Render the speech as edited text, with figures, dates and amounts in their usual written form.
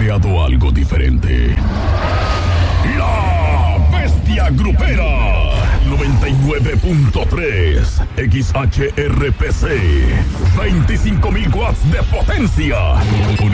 creado algo diferente. La Bestia Grupera 99.3 XHRPC, 25.000 watts de potencia.